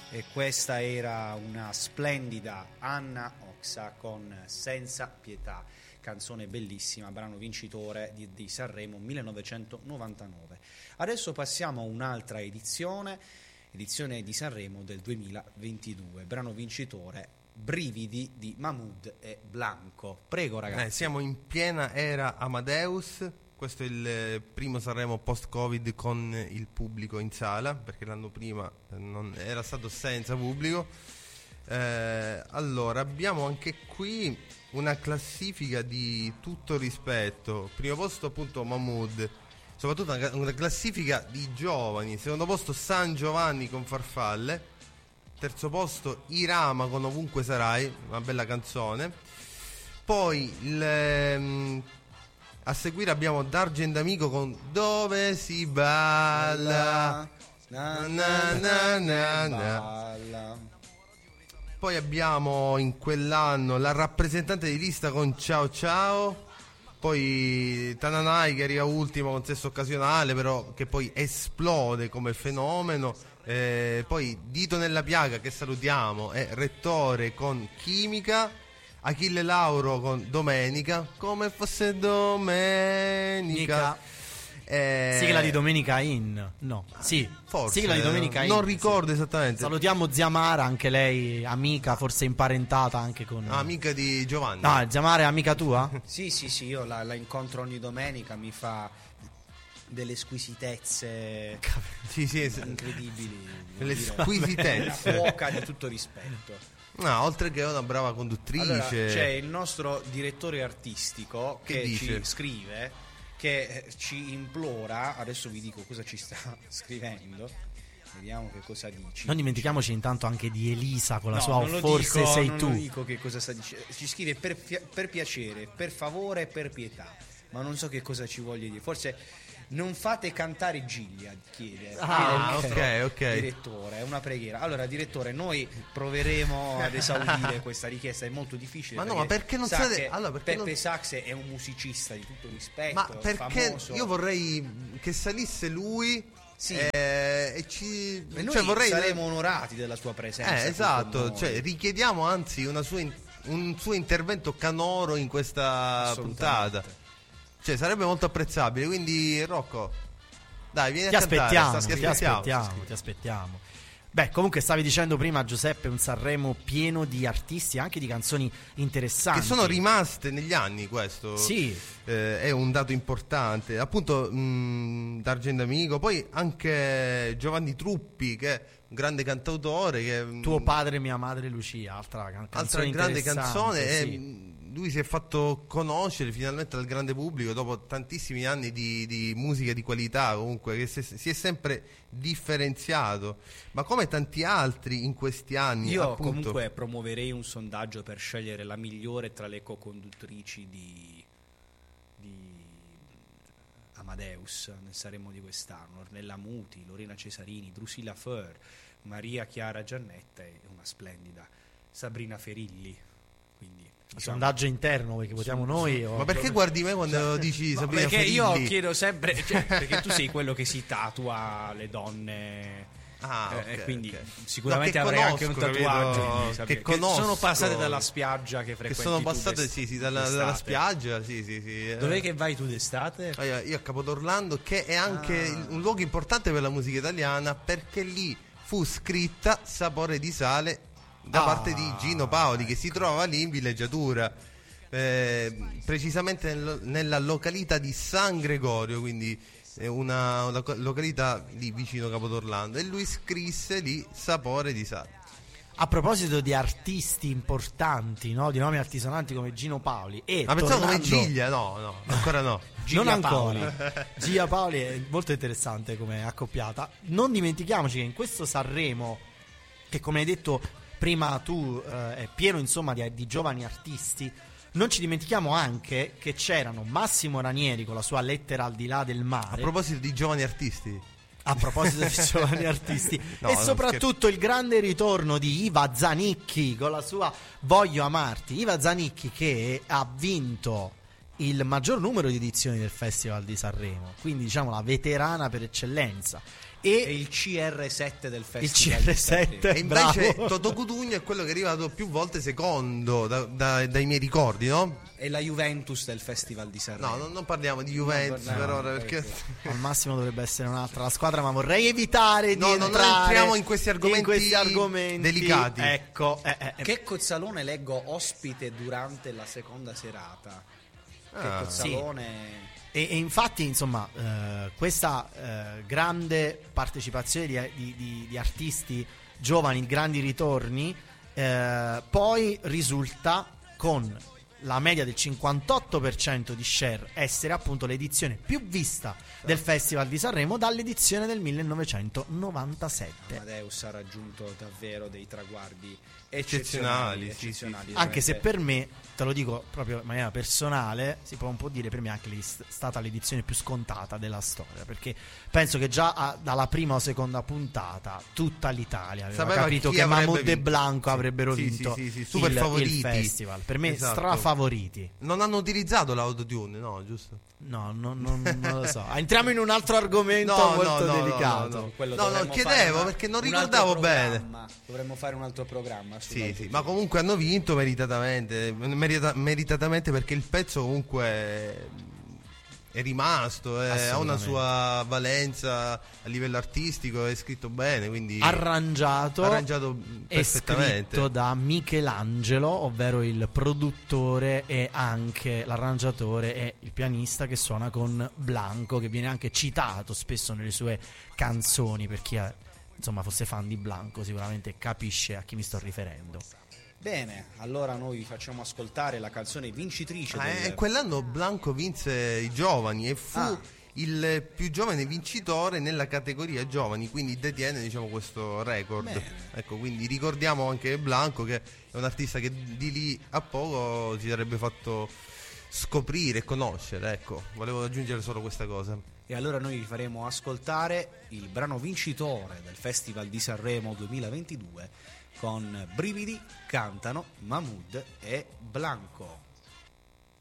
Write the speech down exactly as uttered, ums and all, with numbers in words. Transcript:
e questa era una splendida Anna Oxa con Senza Pietà, canzone bellissima, brano vincitore di, di Sanremo millenovecentonovantanove. Adesso passiamo a un'altra edizione, edizione di Sanremo del duemilaventidue, brano vincitore Brividi di Mahmood e Blanco. Prego ragazzi. Eh, siamo in piena era Amadeus. Questo è il primo Sanremo post-Covid con il pubblico in sala, perché l'anno prima non era stato senza pubblico. Eh, allora, abbiamo anche qui una classifica di tutto rispetto. Primo posto appunto Mahmood, soprattutto una, una classifica di giovani. Secondo posto San Giovanni con Farfalle. Terzo posto Irama con Ovunque Sarai, una bella canzone. Poi il... a seguire abbiamo D'Argent Amico con Dove si balla, na, na, na, na, na. Poi abbiamo in quell'anno la rappresentante di lista con Ciao Ciao. Poi Tananai che arriva ultimo con Sesso Occasionale, però che poi esplode come fenomeno. Eh, poi Dito nella Piaga, che salutiamo, e Rettore con Chimica. Achille Lauro con Domenica, come fosse domenica. Eh, sigla di Domenica In. No, sì, forse. Sigla di Domenica In. Non ricordo sì. esattamente. Salutiamo zia Mara, anche lei amica, forse imparentata anche con. Ah, amica di Giovanni. No, zia Mara è amica tua? Sì, sì, sì, io la, la incontro ogni domenica, mi fa delle squisitezze sì, sì, incredibili. Delle squisitezze. Una cuoca di tutto rispetto. No, oltre che una brava conduttrice. Allora, c'è il nostro direttore artistico che, che ci scrive, che ci implora, adesso vi dico cosa ci sta scrivendo, vediamo che cosa dice. Non dimentichiamoci intanto anche di Elisa con la no, sua non Forse dico, sei non tu. Non dico che cosa sta dicendo, ci scrive per, per piacere, per favore e per pietà, ma non so che cosa ci voglia dire, forse... Non fate cantare Giglia, chiede, ah, chiede il ok, ok. direttore, è una preghiera. Allora, direttore, noi proveremo ad esaudire questa richiesta, è molto difficile. Ma no, ma perché non sa state... che allora, perché Peppe non... Sax è un musicista di tutto rispetto, ma perché famoso. Io vorrei che salisse lui, sì. eh, e ci... E noi cioè, vorrei... saremo onorati della sua presenza. Eh, esatto, cioè, richiediamo anzi una sua in... un suo intervento canoro in questa puntata. Cioè, sarebbe molto apprezzabile, quindi Rocco, dai, vieni ti a cantare. Aspettiamo, Sta, ti aspettiamo, ti aspettiamo. Beh, comunque stavi dicendo prima, Giuseppe, un Sanremo pieno di artisti, anche di canzoni interessanti. Che sono rimaste negli anni, questo sì. eh, è un dato importante. Appunto, mh, D'Argent Amico, poi anche Giovanni Truppi, che è un grande cantautore. Che, Tuo padre, mia madre Lucia, altra can- altra canzone grande canzone. sì. E, lui si è fatto conoscere finalmente dal grande pubblico dopo tantissimi anni di, di musica di qualità, comunque che si, si è sempre differenziato, ma come tanti altri in questi anni. Io appunto, comunque promuoverei un sondaggio per scegliere la migliore tra le co-conduttrici di, di Amadeus nel Sanremo di quest'anno: Ornella Muti, Lorena Cesarini, Drusilla Feur, Maria Chiara Giannetta e una splendida Sabrina Ferilli. Quindi il sondaggio interno perché votiamo noi o... Ma perché guardi me quando cioè, dici no, Sabrina perché Ferilli? Io chiedo sempre, cioè, perché tu sei quello che si tatua le donne. Ah, eh, okay, e quindi okay. sicuramente no, avrei conosco, anche un tatuaggio capito, che, che, conosco, che sono passate dalla spiaggia che frequenti. Che sono passate d'est- sì, sì, dalla, dalla spiaggia, sì, sì, sì. Dov'è che vai tu d'estate? Io, io a Capodorlando, che è anche ah. un luogo importante per la musica italiana, perché lì fu scritta Sapore di sale da ah, parte di Gino Paoli, ecco. Che si trova lì in villeggiatura, eh, precisamente nel, nella località di San Gregorio, quindi è una, una località lì vicino Capodorlando, e lui scrisse lì Sapore di sale. A proposito di artisti importanti, no? Di nomi altisonanti come Gino Paoli e ma pensavo tornando... come Giglia, no, no, ancora no. Non ancora. Gia Paoli è molto interessante come accoppiata. Non dimentichiamoci che in questo Sanremo, che come hai detto prima tu eh, è pieno insomma di, di giovani artisti, non ci dimentichiamo anche che c'erano Massimo Ranieri con la sua Lettera al di là del mare. A proposito di giovani artisti A proposito di giovani artisti no, e soprattutto il grande ritorno di Iva Zanicchi con la sua Voglio amarti. Iva Zanicchi che ha vinto il maggior numero di edizioni del Festival di Sanremo, quindi diciamo la veterana per eccellenza. E, e il C R sette del il festival. C R sette, E invece bravo. Totò Cutugno è quello che è arrivato più volte secondo da- da- dai miei ricordi, no? E la Juventus del festival di Sanremo. No, non, non parliamo di Juventus No, per no, ora no, perché ecco. Al massimo dovrebbe essere un'altra la squadra, ma vorrei evitare di No, non entrare entriamo in questi argomenti in questi argomenti delicati. Ecco, eh, eh, Che Cozzalone leggo ospite durante la seconda serata. Che Ah. Cozzalone. E, e infatti, insomma, eh, questa eh, grande partecipazione di, di- di- di artisti giovani, grandi ritorni, eh, poi risulta con la media del cinquantotto per cento di share essere appunto l'edizione più vista del Festival di Sanremo dall'edizione del millenovecentonovantasette. Amadeus ha raggiunto davvero dei traguardi Eccezionali, eccezionali, sì, eccezionali, Anche se veramente. per me, te lo dico proprio in maniera personale, si può un po' dire per me anche lì è stata l'edizione più scontata della storia, perché penso che già a- dalla prima o seconda puntata tutta l'Italia aveva Sapeva capito chi che avrebbe Mahmood e vinto. Blanco Sì, avrebbero sì, vinto sì, sì, sì, super il, favoriti. il festival. Per me Esatto. strafavoriti. non hanno utilizzato l'autotune, no, giusto? No, no, no, non lo so. Entriamo in un altro argomento No, molto no, no, delicato. no, no. Quello No, no, dovremmo chiedevo fare una- perché non un altro ricordavo bene. programma. Dovremmo fare un altro programma Sì, sull'autotune. sì, ma comunque hanno vinto meritatamente, merita- meritatamente perché il pezzo comunque è rimasto, eh, ha una Assolutamente. sua valenza a livello artistico, è scritto bene, quindi Arrangiato, arrangiato è perfettamente. scritto da Michelangelo, ovvero il produttore e anche l'arrangiatore e il pianista che suona con Blanco, che viene anche citato spesso nelle sue canzoni. Per chi è, insomma, fosse fan di Blanco sicuramente capisce a chi mi sto riferendo. Bene, allora noi vi facciamo ascoltare la canzone vincitrice Ah, del... eh, quell'anno Blanco vinse i giovani e fu Ah. il più giovane vincitore nella categoria giovani, quindi detiene, diciamo, questo record. Bene. Ecco, quindi ricordiamo anche Blanco, che è un artista che di lì a poco si sarebbe fatto scoprire e conoscere. Ecco, volevo aggiungere solo questa cosa. E allora noi vi faremo ascoltare il brano vincitore del Festival di Sanremo duemilaventidue. Con Brividi cantano Mahmood e Blanco.